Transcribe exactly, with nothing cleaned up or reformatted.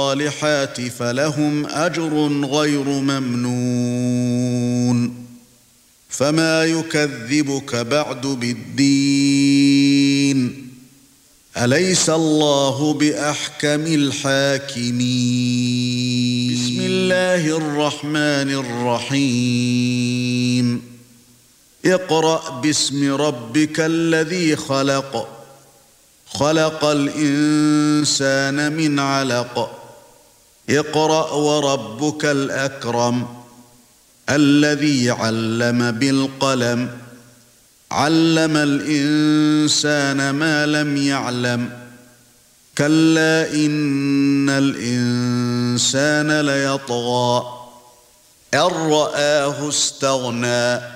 الصالحات فلهم أجر غير ممنون فما يكذبك بعد بالدين أليس الله بأحكم الحاكمين بسم الله الرحمن الرحيم اقرأ باسم ربك الذي خلق خلق الإنسان من علق اقرأ وربك الأكرم الذي علم بالقلم علم الإنسان ما لم يعلم كلا إن الإنسان ليطغى أن رآه استغنى